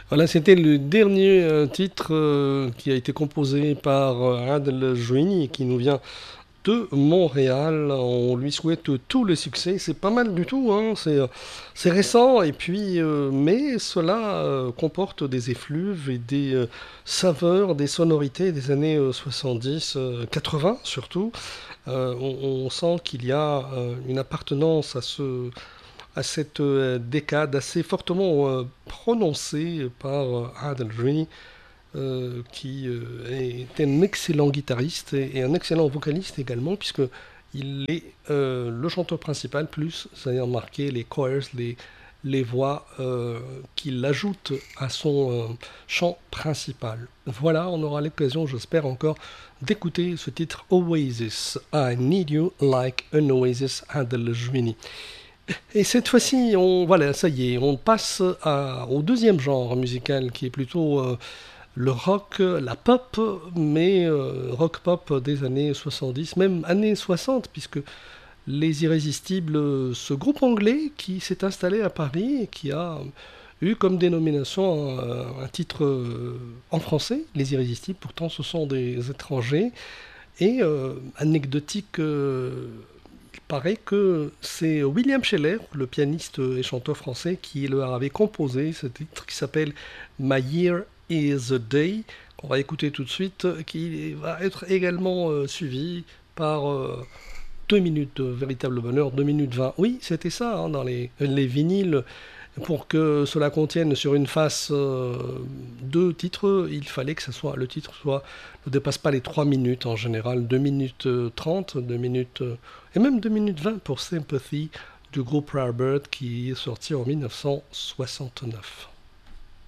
Voilà, c'était le dernier titre qui a été composé par Adel Jouini et qui nous vient de Montréal. On lui souhaite tout le succès. C'est pas mal du tout, hein. C'est récent et puis, mais cela comporte des effluves et des saveurs, des sonorités des années 70, 80 surtout. On sent qu'il y a une appartenance à cette décade assez fortement prononcée par Adel Rey, qui est un excellent guitariste et un excellent vocaliste également, puisque il est le chanteur principal, plus, c'est-à-dire marqué les choirs, les voix qu'il ajoute à son chant principal. Voilà, on aura l'occasion, j'espère encore, d'écouter ce titre Oasis, I Need You Like an Oasis, Adel Jouini. Et cette fois-ci, voilà, ça y est, on passe au deuxième genre musical qui est plutôt le rock, la pop, mais rock pop des années 70, même années 60, puisque Les Irrésistibles, ce groupe anglais qui s'est installé à Paris et qui a eu comme dénomination un titre en français, Les Irrésistibles, pourtant ce sont des étrangers. Et anecdotique, il paraît que c'est William Sheller, le pianiste et chanteur français, qui leur avait composé ce titre qui s'appelle My Year is a Day, qu'on va écouter tout de suite, qui va être également suivi par 2 minutes de véritable bonheur, 2 minutes 20. Oui, c'était ça, hein, dans les vinyles. Pour que cela contienne sur une face deux titres, il fallait que le titre ne dépasse pas les 3 minutes en général, 2 minutes 30, 2 minutes, et même 2 minutes 20 pour Sympathy du groupe Rarbird qui est sorti en 1969.